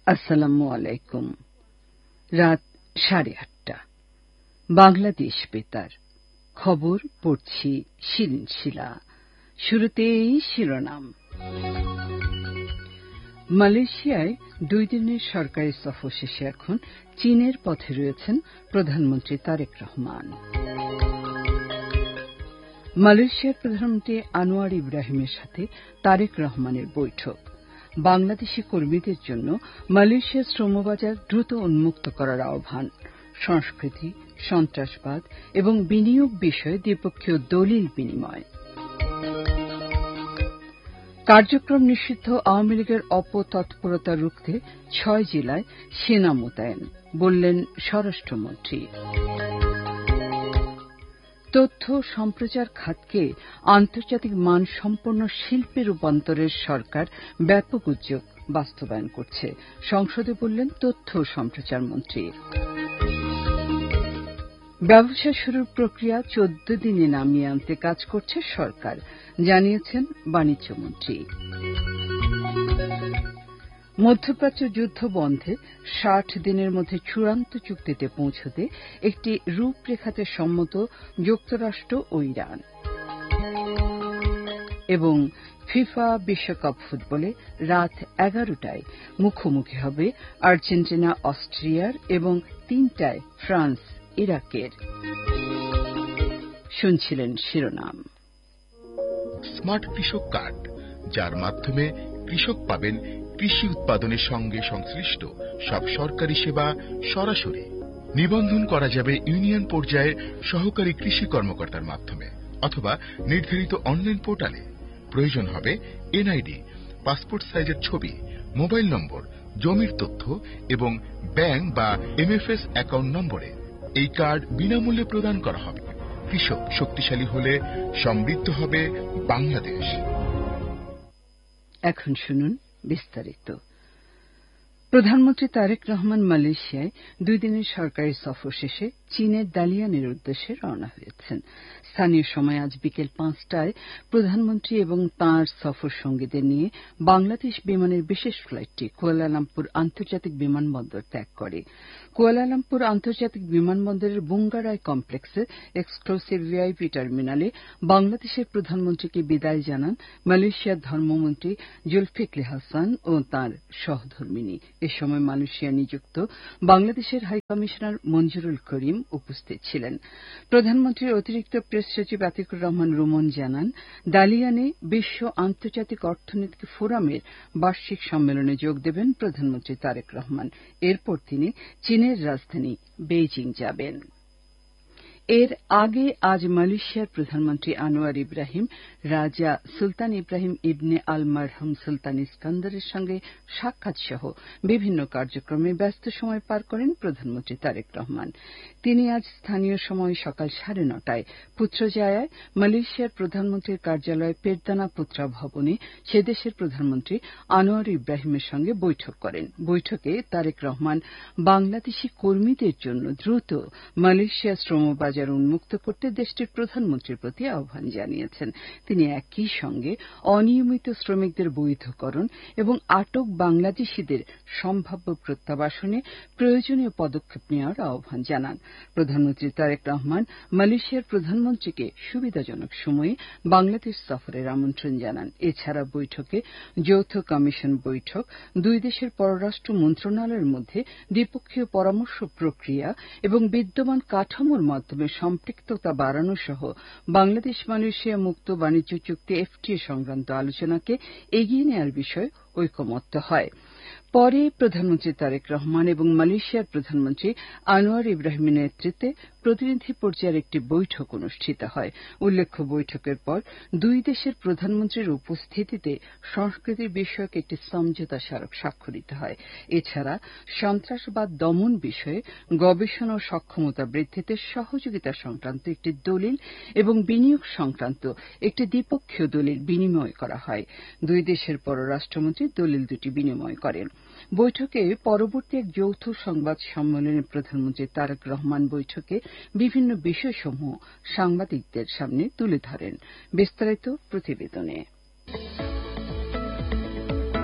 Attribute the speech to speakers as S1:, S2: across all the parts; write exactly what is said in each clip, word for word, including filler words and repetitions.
S1: আসসালামু আলাইকুম। রাত সাড়ে আটটা। বাংলাদেশ বেতার খবর পড়ছি শিরিন শিলা। শুরুতেই শিরোনাম। মালয়েশিয়ায় দুই দিনের সরকারি সফর শেষে এখন চীনের পথে রয়েছেন প্রধানমন্ত্রী তারেক রহমান। মালয়েশিয়ার প্রধানমন্ত্রী আনোয়ার ইব্রাহিমের সাথে তারেক রহমানের বৈঠক। বাংলাদেশি কর্মীদের জন্য মালয়েশিয়ার শ্রমবাজার দ্রুত উন্মুক্ত করার আহ্বান। সংস্কৃতি, সন্ত্রাসবাদ এবং বিনিয়োগ বিষয়ে দ্বিপক্ষীয় দলিল বিনিময়। কার্যক্রম নিষিদ্ধ আওয়ামী লীগের অপতৎপরতা রুখতে ছয় জেলায় সেনা মোতায়েন, বললেন স্বরাষ্ট্রমন্ত্রী। তথ্য সম্প্রচার খাতকে আন্তর্জাতিক মানসম্পন্ন শিল্পে রূপান্তরের সরকার ব্যাপক উদ্যোগ বাস্তবায়ন করছে, সংসদে বললেন তথ্য সম্প্রচার মন্ত্রী। ব্যবসা শুরুর প্রক্রিয়া চোদ্দ দিনে নামিয়ে আনতে কাজ করছে সরকার, জানিয়েছেন বাণিজ্যমন্ত্রী। মধ্যপ্রাচ্য যুদ্ধ বন্ধে ষাট দিনের মধ্যে চূড়ান্ত চুক্তিতে পৌঁছতে একটি রূপরেখাতে সম্মত যুক্তরাষ্ট্র ও ইরান। এবং ফিফা বিশ্বকাপ ফুটবলে রাত এগারোটায় মুখোমুখি হবে আর্জেন্টিনা অস্ট্রিয়ার এবং তিনটায় ফ্রান্স ইরাকের। শুনছিলেন শিরোনাম।
S2: স্মার্ট কৃষক কার্ড, যার মাধ্যমে কৃষক পাবেন কৃষি উৎপাদনের সঙ্গে সংশ্লিষ্ট সব সরকারি সেবা সরাসরি। নিবন্ধন করা যাবে ইউনিয়ন পর্যায়ে সহকারী কৃষি কর্মকর্তার মাধ্যমে অথবা নির্ধারিত অনলাইন পোর্টালে। প্রয়োজন হবে এনআইডি, পাসপোর্ট সাইজের ছবি, মোবাইল নম্বর, জমির তথ্য এবং ব্যাংক বা এমএফএস অ্যাকাউন্ট নম্বরে। এই কার্ড বিনামূল্যে প্রদান করা হবে। কৃষক শক্তিশালী হলে সমৃদ্ধ হবে বাংলাদেশ।
S1: এখন শুনুন বিস্তারিত। প্রধানমন্ত্রী তারেক রহমান মালয়েশিয়ায় দুই দিনের সরকারি সফর শেষে চীনের দালিয়ানের উদ্দেশ্যে রওনা হয়েছেন। স্থানীয় সময় আজ বিকেল পাঁচটায় প্রধানমন্ত্রী এবং তাঁর সফর সঙ্গীদের নিয়ে বাংলাদেশ বিমানের বিশেষ ফ্লাইটটি কুয়ালালামপুর আন্তর্জাতিক বিমানবন্দর ত্যাগ করে। কুয়ালালামপুর আন্তর্জাতিক বিমানবন্দরের বুঙ্গারাই কমপ্লেক্সে এক্সক্লুসিভ ভিআইপি টার্মিনালে বাংলাদেশের প্রধানমন্ত্রীকে বিদায় জানান মালয়েশিয়ার ধর্মমন্ত্রী জুলফিকলি হাসান ও তাঁর সহধর্মিনী। এ সময় মালয়েশিয়া নিযুক্ত বাংলাদেশের হাইকমিশনার মঞ্জুরুল করিম উপস্থিত ছিলেন। প্রধানমন্ত্রীর অতিরিক্ত প্রেস সচিব আতিকুর রহমান রুমন জানান, দালিয়ানে বিশ্ব আন্তর্জাতিক অর্থনৈতিক ফোরামের বার্ষিক সম্মেলনে যোগ দেবেন প্রধানমন্ত্রী তারেক রহমান। এরপর তিনি চীনের রাজধানী বেইজিং যাবেন। এর আগে আজ মালয়েশিয়ার প্রধানমন্ত্রী আনোয়ার ইব্রাহিম রাজা সুলতান ইব্রাহিম ইবনে আল মারহুম সুলতান ইস্কান্দারের সঙ্গে সাক্ষাৎ সহ বিভিন্ন কার্যক্রমে ব্যস্ত সময় পার করেন প্রধানমন্ত্রী তারেক রহমান। তিনি আজ স্থানীয় সময় সকাল সাড়ে নটায় পুত্রজায়ায় মালয়েশিয়ার প্রধানমন্ত্রীর কার্যালয় পেরদানা পুত্রা ভবনে সে দেশের প্রধানমন্ত্রী আনোয়ার ইব্রাহিমের সঙ্গে বৈঠক করেন। বৈঠকে তারেক রহমান বাংলাদেশি কর্মীদের জন্য দ্রুত মালয়েশিয়া শ্রমবাজার উন্মুক্ত করতে দেশটির প্রধানমন্ত্রীর প্রতি আহ্বান জানিয়েছেন। তিনি একই সঙ্গে অনিয়মিত শ্রমিকদের বৈধকরণ এবং আটক বাংলাদেশিদের সম্ভাব্য প্রত্যাবাসনে প্রয়োজনীয় পদক্ষেপ নেওয়ার আহ্বান জানান। প্রধানমন্ত্রী তারেক রহমান মালয়েশিয়ার প্রধানমন্ত্রীকে সুবিধাজনক সময়ে বাংলাদেশ সফরের আমন্ত্রণ জানান। এছাড়া বৈঠকে যৌথ কমিশন বৈঠক, দুই দেশের পররাষ্ট্র মন্ত্রণালয়ের মধ্যে দ্বিপক্ষীয় পরামর্শ প্রক্রিয়া এবং বিদ্যমান কাঠামোর মাধ্যমে সম্পৃক্ততা বাড়ানো সহ বাংলাদেশ মালয়েশিয়া মুক্ত বাণিজ্য চুক্তি এফটিএ সংক্রান্ত আলোচনাকে এগিয়ে নেওয়ার বিষয়ে ঐকমত্য হয়। পরে প্রধানমন্ত্রী তারেক রহমান এবং মালয়েশিয়ার প্রধানমন্ত্রী আনোয়ার ইব্রাহিমের নেতৃত্বে প্রতিনিধি পর্যায়ের একটি বৈঠক অনুষ্ঠিত হয়। উল্লেখ্য, বৈঠকের পর দুই দেশের প্রধানমন্ত্রীর উপস্থিতিতে সংস্কৃতি বিষয়ক একটি সমঝোতা স্মারক স্বাক্ষরিত হয়। এছাড়া সন্ত্রাসবাদ দমন বিষয়ে গবেষণা ও সক্ষমতা বৃদ্ধিতে সহযোগিতা সংক্রান্ত একটি দলিল এবং বিনিয়োগ সংক্রান্ত একটি দ্বিপক্ষীয় দলিল বিনিময় করা হয়। দুই দেশের পররাষ্ট্রমন্ত্রী দলিল দুটি বিনিময় করেন। বৈঠকে পরবর্তী এক যৌথ সংবাদ সম্মেলনে প্রধানমন্ত্রী তারেক রহমান বৈঠকে বিভিন্ন বিষয়সমূহ সাংবাদিকদের সামনে তুলে ধরেন। বিস্তারিত প্রতিবেদনে।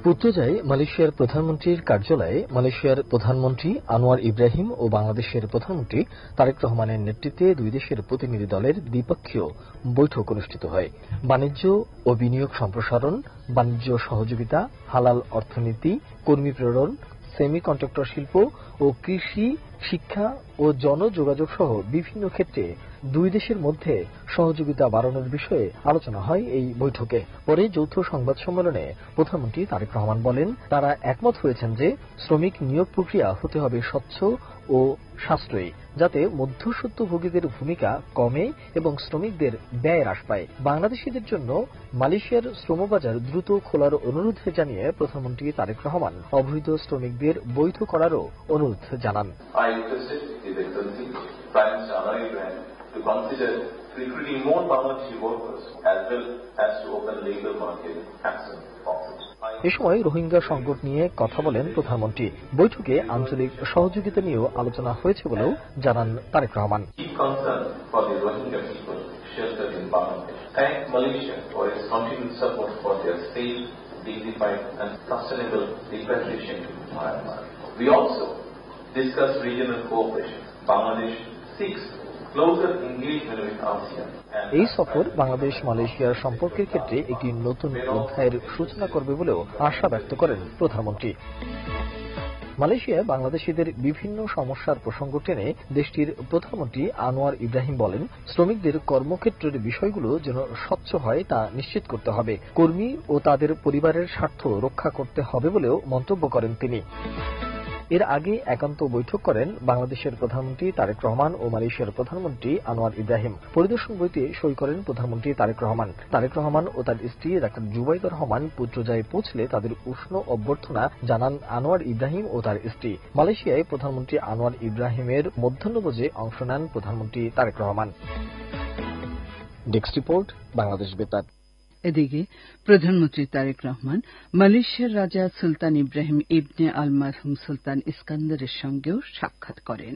S3: পুত্রজায় মালয়েশিয়ার প্রধানমন্ত্রীর কার্যালয়ে মালয়েশিয়ার প্রধানমন্ত্রী আনোয়ার ইব্রাহিম ও বাংলাদেশের প্রধানমন্ত্রী তারেক রহমানের নেতৃত্বে দুই দেশের প্রতিনিধি দলের দ্বিপক্ষীয় বৈঠক অনুষ্ঠিত হয়। বাণিজ্য ও বিনিয়োগ সম্প্রসারণ, বাণিজ্য সহযোগিতা, হালাল অর্থনীতি, কর্মী প্রেরণ, সেমি কন্ডাক্টর শিল্প ও কৃষি, শিক্ষা ও জনযোগাযোগ সহ বিভিন্ন ক্ষেত্রে দুই দেশের মধ্যে সহযোগিতা বাড়ানোর বিষয়ে আলোচনা হয় এই বৈঠকে। পরে যৌথ সংবাদ সম্মেলনে প্রধানমন্ত্রী তারেক রহমান বলেন, তারা একমত হয়েছেন যে শ্রমিক নিয়োগ প্রক্রিয়া হতে হবে স্বচ্ছ ও সাশ্রয়ী, যাতে মধ্যস্বত্বভোগীদের ভূমিকা কমে এবং শ্রমিকদের ব্যয় হ্রাস পায়। বাংলাদেশিদের জন্য মালয়েশিয়ার শ্রমবাজার দ্রুত খোলার অনুরোধ জানিয়ে প্রধানমন্ত্রী তারেক রহমান অবৈধ শ্রমিকদের বৈধ করারও অনুরোধ জানান।
S4: To consider recruiting more Bangladeshi workers as well as to open labour market as soon as possible.
S3: এ সময় রোহিঙ্গা সংকট নিয়ে কথা বলেন প্রধানমন্ত্রী। বৈঠকে আঞ্চলিক সহযোগিতা নিয়েও আলোচনা হয়েছে বলেও জানান Tarique Rahman.
S4: Thank Malaysia for its continued support for their safe, dignified and sustainable repatriation to Myanmar. We also discussed regional cooperation. Bangladesh seeks
S3: এই সফর বাংলাদেশ মালয়েশিয়ার সম্পর্কের ক্ষেত্রে একটি নতুন অধ্যায়ের সূচনা করবে বলেও আশা ব্যক্ত করেন প্রধানমন্ত্রী। মালয়েশিয়া বাংলাদেশিদের বিভিন্ন সমস্যার প্রসঙ্গ টেনে দেশটির প্রধানমন্ত্রী আনোয়ার ইব্রাহিম বলেন, শ্রমিকদের কর্মক্ষেত্রের বিষয়গুলো যেন স্বচ্ছ হয় তা নিশ্চিত করতে হবে। কর্মী ও তাদের পরিবারের স্বার্থ রক্ষা করতে হবে বলেও মন্তব্য করেন তিনি। এর আগে একান্ত বৈঠক করেন বাংলাদেশের প্রধানমন্ত্রী তারেক রহমান ও মালয়েশিয়ার প্রধানমন্ত্রী আনোয়ার ইব্রাহিম। পরিদর্শন বইতে সই করেন প্রধানমন্ত্রী তারেক রহমান। তারেক রহমান ও তার স্ত্রী ডাক্তার জুবাইদা রহমান পুত্রজায়ে পৌঁছলে তাদের উষ্ণ অভ্যর্থনা জানান আনোয়ার ইব্রাহিম ও তার স্ত্রী। মালয়েশিয়ায় প্রধানমন্ত্রী আনোয়ার ইব্রাহিমের মধ্যাহ্নভোজে অংশ নেন প্রধানমন্ত্রী তারেক রহমান। ডেস্ক রিপোর্ট, বাংলাদেশ বেতার।
S1: এদিকে প্রধানমন্ত্রী তারেক রহমান মালয়েশিয়ার রাজা সুলতান ইব্রাহিম ইবনে আল মারহুম সুলতান ইস্কান্দারের সঙ্গেও সাক্ষাৎ করেন।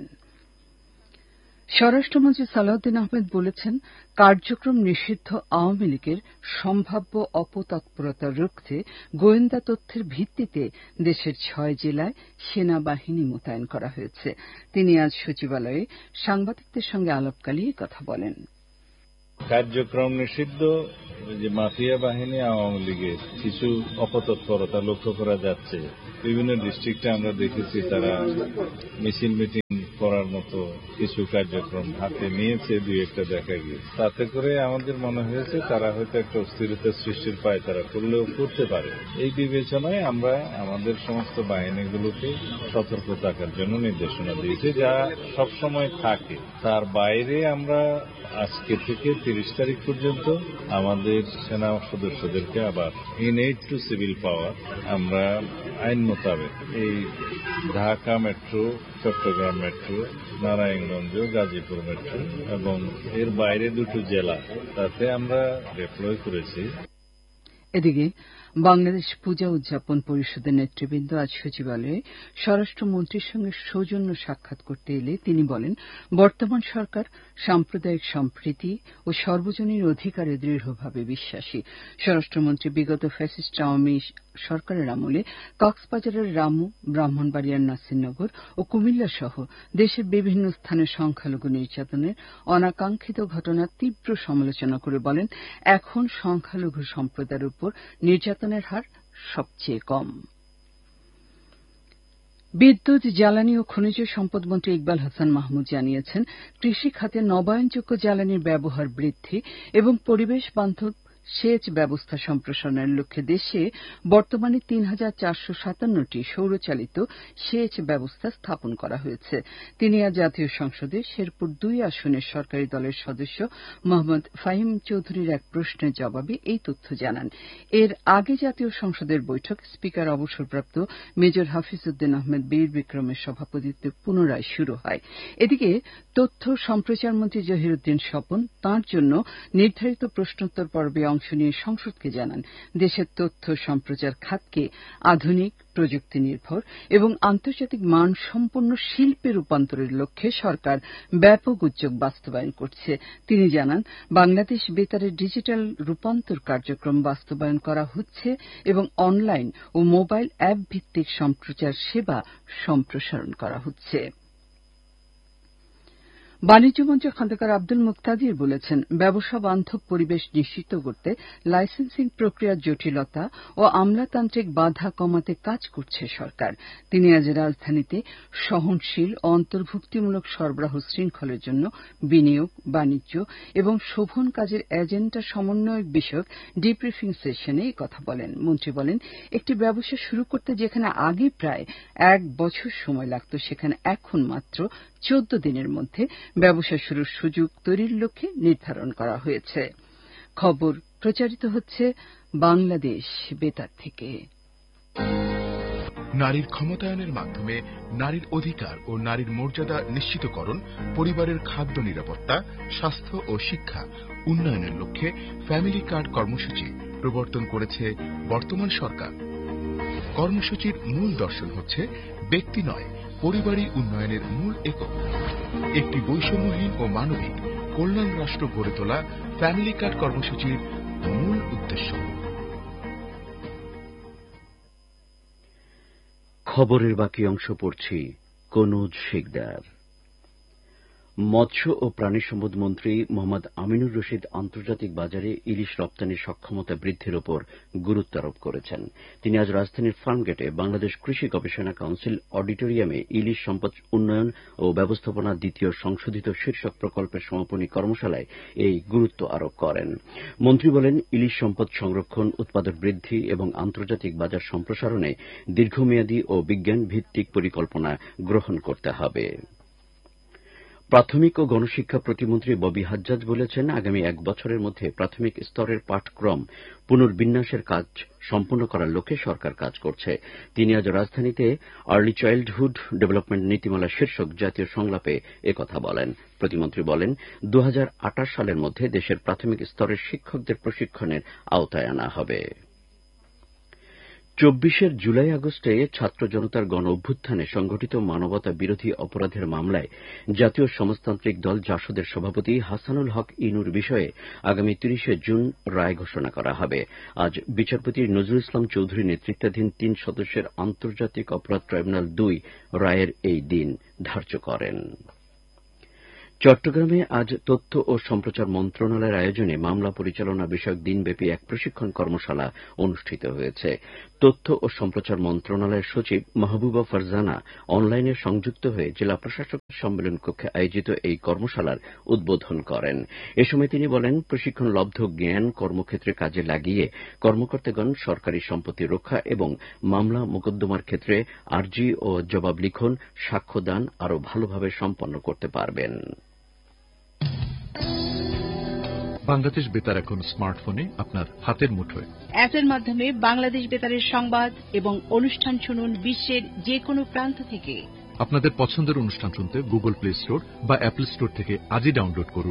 S1: স্বরাষ্ট্রমন্ত্রী সালাউদ্দিন আহমেদ বলেছেন, কার্যক্রম নিষিদ্ধ আওয়ামী লীগের সম্ভাব্য অপতৎপরতা রুখতে গোয়েন্দা তথ্যের ভিত্তিতে দেশের ছয় জেলায় সেনাবাহিনী মোতায়েন করা হয়েছে। তিনি আজ সচিবালয়ে সাংবাদিকদের সঙ্গে আলাপকালে এ কথা বলেন।
S5: কার্যক্রম নিষিদ্ধ যে মাফিয়া বাহিনী আওয়ামী লীগের কিছু অপতৎপরতা লক্ষ্য করা যাচ্ছে। বিভিন্ন ডিস্ট্রিক্টে আমরা দেখেছি তারা মিছিল মিটিং করার মতো কিছু কার্যক্রম হাতে নিয়েছে, দুই একটা দেখা গিয়েছে। তাতে করে আমাদের মনে হয়েছে তারা হয়তো একটা অস্থিরতা সৃষ্টির পায় তারা করলেও করতে পারে। এই বিবেচনায় আমরা আমাদের সমস্ত বাহিনীগুলোকে সতর্ক থাকার জন্য নির্দেশনা দিয়েছি, যা সবসময় থাকে। তার বাইরে আমরা আজকে থেকে তিরিশ তারিখ পর্যন্ত আমাদের সেনা সদস্যদেরকে আবার ইন এইড টু সিভিল পাওয়ার আমরা আইন মোতাবেক এই Dhaka metro, Chittagong metro, Narayanganj, Gazipur metro এবং এর বাইরে দুটো জেলা তাতে আমরা ডিপ্লয় করেছি।
S1: এদিকে বাংলাদেশ পূজা উদযাপন পরিষদের নেতৃবৃন্দ আজ সচিবালয়ে স্বরাষ্ট্রমন্ত্রীর সঙ্গে সৌজন্য সাক্ষাৎ করতে এলে তিনি বলেন, বর্তমান সরকার সাম্প্রদায়িক সম্প্রীতি ও সর্বজনীন অধিকারে দৃঢ়ভাবে বিশ্বাসী। স্বরাষ্ট্রমন্ত্রী বিগত ফ্যাসিস্ট আওয়ামী সরকারের আমলে কক্সবাজারের রামু, ব্রাহ্মণবাড়িয়ার নাসিরনগর ও কুমিল্লা সহ দেশের বিভিন্ন স্থানে সংখ্যালঘু নির্যাতনের অনাকাঙ্ক্ষিত ঘটনার তীব্র সমালোচনা করে বলেন, এখন সংখ্যালঘু সম্প্রদায়ের উপর নির্যাতনের হার সবচেয়ে কম। বিদ্যুৎ, জ্বালানি ও খনিজ সম্পদ মন্ত্রী ইকবাল হাসান মাহমুদ জানিয়েছেন, কৃষি খাতে নবায়নযোগ্য জ্বালানির ব্যবহার বৃদ্ধি এবং পরিবেশ বান্ধব সেচ ব্যবস্থা সম্প্রসারণের লক্ষ্যে দেশে বর্তমানে তিন হাজার চারশো সাতান্নটি সৌরচালিত সেচ ব্যবস্থা স্থাপন করা হয়েছে। তিনি আজ জাতীয় সংসদে শেরপুর দুই আসনের সরকারি দলের সদস্য মোহাম্মদ ফাহিম চৌধুরীর এক প্রশ্নের জবাবে এই তথ্য জানান। এর আগে জাতীয় সংসদের বৈঠক স্পিকার অবসরপ্রাপ্ত মেজর হাফিজউদ্দিন আহমেদ বীর বিক্রমের সভাপতিত্বে পুনরায় শুরু হয়। এদিকে তথ্য সম্প্রচার মন্ত্রী জহিরুদ্দিন স্বপন তাঁর জন্য নির্ধারিত প্রশ্নোত্তর পর্বে অংশ নিয়ে সংসদকে জানান দেশের তথ্য সম্প্রচার খাতকে আধুনিক প্রযুক্তি নির্ভর এবং আন্তর্জাতিক মানসম্পন্ন শিল্পে রূপান্তরের লক্ষ্যে সরকার ব্যাপক উদ্যোগ বাস্তবায়ন করছে। তিনি জানান বাংলাদেশ বেতারের ডিজিটাল রূপান্তর কার্যক্রম বাস্তবায়ন করা হচ্ছে এবং অনলাইন ও মোবাইল অ্যাপ ভিত্তিক সম্প্রচার সেবা সম্প্রসারণ করা হচ্ছে। বাণিজ্য মন্ত্রী খন্দকার আব্দুল মুকতাদির বলেছেন ব্যবসা বান্ধব পরিবেশ নিশ্চিত করতে লাইসেন্সিং প্রক্রিয়ার জটিলতা ও আমলাতান্ত্রিক বাধা কমাতে কাজ করছে সরকার। তিনি আজ রাজধানীতে সহনশীল ও অন্তর্ভুক্তিমূলক সরবরাহ শৃঙ্খলের জন্য বিনিয়োগ, বাণিজ্য এবং শোভন কাজের এজেন্ডা সমন্বয় বিষয়ক ডিব্রিফিং সেশনে এই কথা বলেন। মন্ত্রী বলেন একটি ব্যবসা শুরু করতে যেখানে আগে প্রায় এক বছর সময় লাগত সেখানে এখন মাত্র চোদ্দ দিনের মধ্যে ব্যবসা শুরুর সুযোগ তৈরির লক্ষ্যে নির্ধারণ করা হয়েছে। খবর প্রচারিত হচ্ছে বাংলাদেশ বেতার থেকে।
S2: নারীর ক্ষমতায়নের মাধ্যমে নারীর অধিকার ও নারীর মর্যাদা নিশ্চিতকরণ, পরিবারের খাদ্য নিরাপত্তা, স্বাস্থ্য ও শিক্ষা উন্নয়নের লক্ষ্যে ফ্যামিলি কার্ড কর্মসূচি প্রবর্তন করেছে বর্তমান সরকার। কর্মসূচির মূল দর্শন হচ্ছে ব্যক্তি নয়, পরিবারই উন্নয়নের মূল একক। একটি বৈষম্যহীন ও মানবিক কল্যাণ রাষ্ট্র গড়ে তোলা ফ্যামিলি কার্ড কর্মসূচির মূল উদ্দেশ্য।
S6: খবরের বাকি অংশ পড়ছি কনুজ শিকদার। মৎস্য ও প্রাণী সম্পদ মন্ত্রী মোহাম্মদ আমিনুর রশিদ আন্তর্জাতিক বাজারে ইলিশ রপ্তানির সক্ষমতা বৃদ্ধির উপর গুরুত্ব আরোপ করেছেন। তিনি আজ রাজধানীর ফার্মগেটে বাংলাদেশ কৃষি গবেষণা কাউন্সিল অডিটোরিয়ামে ইলিশ সম্পদ উন্নয়ন ও ব্যবস্থাপনা দ্বিতীয় সংশোধিত শীর্ষক প্রকল্পের সমাপনী কর্মশালায় এই গুরুত্ব আরোপ করেন। মন্ত্রী বলেন ইলিশ সম্পদ সংরক্ষণ, উৎপাদন বৃদ্ধি এবং আন্তর্জাতিক বাজার সম্প্রসারণে দীর্ঘমেয়াদী ও বিজ্ঞান ভিত্তিক পরিকল্পনা গ্রহণ করতে হবে। প্রাথমিক ও গণশিক্ষা প্রতিমন্ত্রী ববি হাজ্জাজ বলেছেন আগামী এক বছরের মধ্যে প্রাথমিক স্তরের পাঠক্রম পুনর্বিন্যাসের কাজ সম্পন্ন করার লক্ষ্যে সরকার কাজ করছে। তিনি আজ রাজধানীতে আর্লি চাইল্ডহুড ডেভেলপমেন্ট নীতিমালা শীর্ষক জাতীয় সংলাপে একথা বলেন। প্রতিমন্ত্রী বলেন দু হাজার আঠাশ সালের মধ্যে দেশের প্রাথমিক স্তরের শিক্ষকদের প্রশিক্ষণের আওতায় আনা হবে। চব্বিশের জুলাই আগস্টে ছাত্র জনতার গণ অভ্যুত্থানে সংঘটিত মানবতা বিরোধী অপরাধের মামলায় জাতীয় সমাজতান্ত্রিক দল জাসদের সভাপতি হাসানুল হক ইনুর বিষয়ে আগামী তিরিশে জুন রায় ঘোষণা করা হবে। আজ বিচারপতি নজরুল ইসলাম চৌধুরী নেতৃত্বাধীন তিন সদস্যের আন্তর্জাতিক অপরাধ ট্রাইব্যুনাল দুই রায়ের এই দিন ধার্য করেন। চট্টগ্রামে আজ তথ্য ও সম্প্রচার মন্ত্রণালয়ের আয়োজনে মামলা পরিচালনা বিষয়ক দিনব্যাপী এক প্রশিক্ষণ কর্মশালা অনুষ্ঠিত হয়েছে। তথ্য ও সম্প্রচার মন্ত্রণালয়ের সচিব মাহবুবা ফারজানা অনলাইনে সংযুক্ত হয়ে জেলা প্রশাসক সম্মেলন কক্ষে আয়োজিত এই কর্মশালার উদ্বোধন করেন। এ সময় তিনি বলেন প্রশিক্ষণলব্ধ জ্ঞান কর্মক্ষেত্রে কাজে লাগিয়ে কর্মকর্তাগণ সরকারি সম্পত্তি রক্ষা এবং মামলা মোকদ্দমার ক্ষেত্রে আর্জি ও জবাব লিখন, সাক্ষ্যদান আরও ভালোভাবে সম্পন্ন করতে পারবেন।
S7: বাংলাদেশ বেতার এখন স্মার্টফোনে আপনার হাতের মুঠোয়।
S8: অ্যাপের মাধ্যমে বাংলাদেশ বেতারের সংবাদ এবং অনুষ্ঠান শুনুন বিশ্বের যে কোনো প্রান্ত থেকে।
S7: আপনাদের পছন্দের অনুষ্ঠান শুনতে গুগল প্লে স্টোর বা অ্যাপল স্টোর থেকে আজই ডাউনলোড করুন